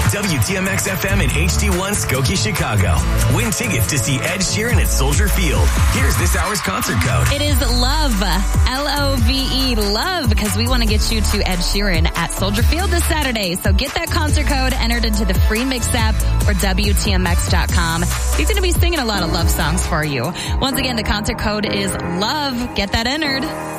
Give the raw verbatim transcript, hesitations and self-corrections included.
W T M X F M and H D one Skokie, Chicago. Win tickets to see Ed Sheeran at Soldier Field. Here's this hour's concert code. It is LOVE, L O V E, LOVE, because we want to get you to Ed Sheeran at Soldier Field this Saturday. So get that concert code entered into the free Mix app or W T M X dot com. He's going to be singing a lot of love songs for you. Once again, the concert code is LOVE. Get that entered.